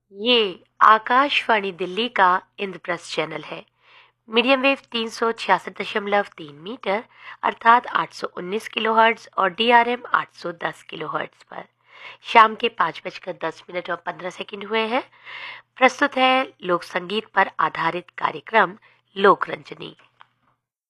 ये आकाशवाणी दिल्ली का इंद्रप्रस्थ चैनल है। मीडियम वेव 366.3 मीटर अर्थात 819 किलोहर्ट्ज और DRM 810 किलोहर्ट्ज पर शाम के 5:10 और 15 सेकंड हुए हैं। प्रस्तुत है लोक संगीत पर आधारित कार्यक्रम लोक रंजनी।